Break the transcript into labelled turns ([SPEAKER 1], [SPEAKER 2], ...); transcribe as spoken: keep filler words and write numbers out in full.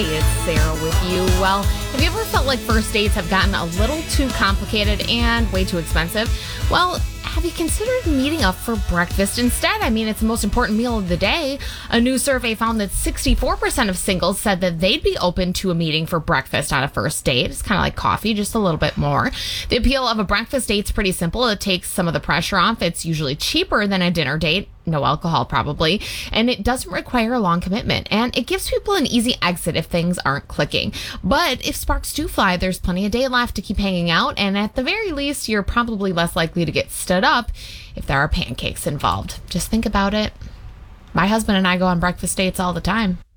[SPEAKER 1] Hey, it's Sarah with you. Well, have you ever felt like first dates have gotten a little too complicated and way too expensive? Well, have you considered meeting up for breakfast instead? I mean, it's the most important meal of the day. A new survey found that sixty-four percent of singles said that they'd be open to a meeting for breakfast on a first date. It's kind of like coffee, just a little bit more. The appeal of a breakfast date's pretty simple. It takes some of the pressure off. It's usually cheaper than a dinner date. No alcohol, probably. And it doesn't require a long commitment. And it gives people an easy exit if things aren't clicking. But if sparks do fly, there's plenty of day left to keep hanging out. And at the very least, you're probably less likely to get stood up if there are pancakes involved. Just think about it. My husband and I go on breakfast dates all the time.